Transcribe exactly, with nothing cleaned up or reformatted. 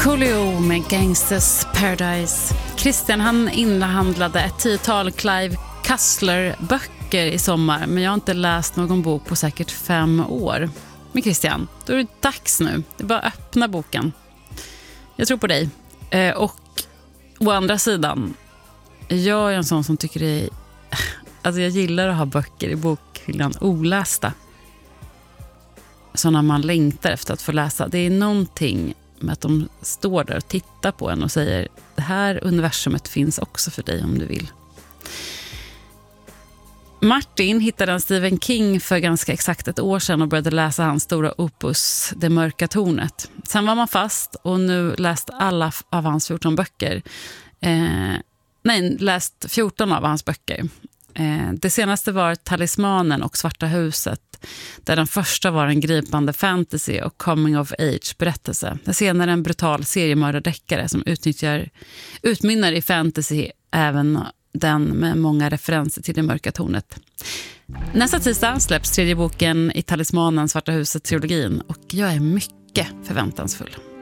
Coolio med Gangsters Paradise. Christian han inhandlade ett tiotal Clive Cussler-böcker i sommar, men jag har inte läst någon bok på säkert fem år. Men Christian, då är det dags nu. Det är bara att öppna boken. Jag tror på dig. Eh, och å andra sidan, jag är en sån som tycker det är... Alltså jag gillar att ha böcker i bokhyllan olästa. Sådana man längtar efter att få läsa. Det är någonting med att de står där och tittar på en och säger det här universumet finns också för dig om du vill. Martin hittade en Stephen King för ganska exakt ett år sedan och började läsa hans stora opus Det mörka tornet. Sen var man fast och nu läst alla av hans fjorton böcker. Eh, nej, läst fjorton av hans böcker. Eh, det senaste var Talismanen och Svarta huset, där den första var en gripande fantasy och coming of age berättelse. Det senare en brutal seriemördardeckare som utnyttjar, utmynnar i fantasy, även den med många referenser till Det mörka tornet. Nästa tisdag släpps tredje boken i Talismanen Svarta huset-trilogin och jag är mycket förväntansfull.